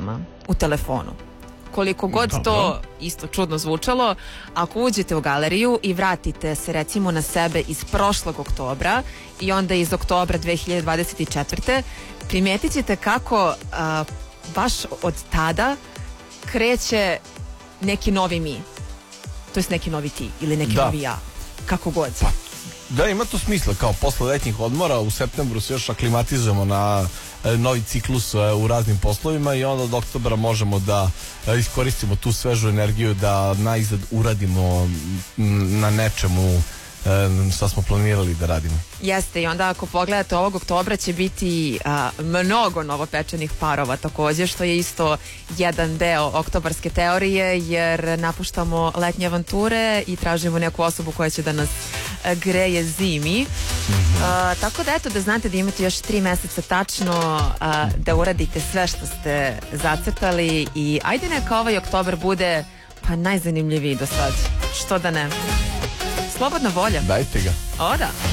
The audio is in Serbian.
aplikacijama u telefonu. Koliko god to isto čudno zvučalo, ako uđete u galeriju i vratite se recimo na sebe iz prošlog oktobra i onda iz oktobra 2024. primetit ćete kako baš od tada kreće neki novi mi. To jest neki novi ti ili neki novi ja. Kako god. Pa, da, ima to smisla. Kao posle letnjih odmora u septembru se još aklimatizujemo na novi ciklus u raznim poslovima i onda od oktobra možemo da iskoristimo tu svežu energiju da najzad uradimo na nečemu šta smo planirali da radimo. Jeste, i onda ako pogledate ovog oktobra će biti mnogo novopečenih parova također, što je isto jedan deo oktobarske teorije, jer napuštamo letnje avanture i tražimo neku osobu koja će da nas greje zimi. Tako da eto, da znate da imate još 3 meseca tačno da uradite sve što ste zacrtali i ajde neka ovaj oktobar bude pa najzanimljiviji do sad. Što da ne? Slobodna volja. Dajte ga. O da.